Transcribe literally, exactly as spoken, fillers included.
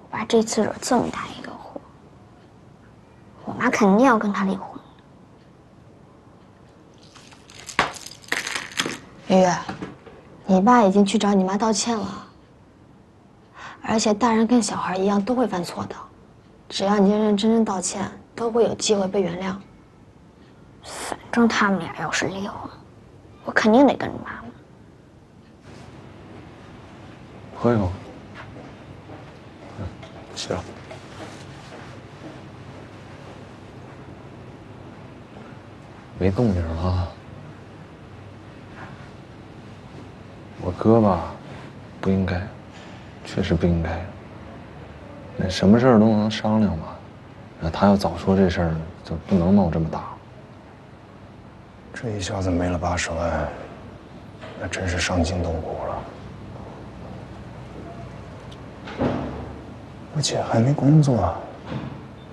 我爸这次惹这么大一个祸，我妈肯定要跟他离婚。雨雨，你爸已经去找你妈道歉了，而且大人跟小孩一样都会犯错的，只要你认认真真道歉，都会有机会被原谅。反正他们俩要是离婚，我肯定得跟着妈妈。 喝一口。嗯，行。没动静了。我哥吧，不应该，确实不应该。那什么事儿都能商量嘛，那他要早说这事儿，就不能闹这么大。 这一下子没了八十万，那真是伤筋动骨了。我姐还没工作，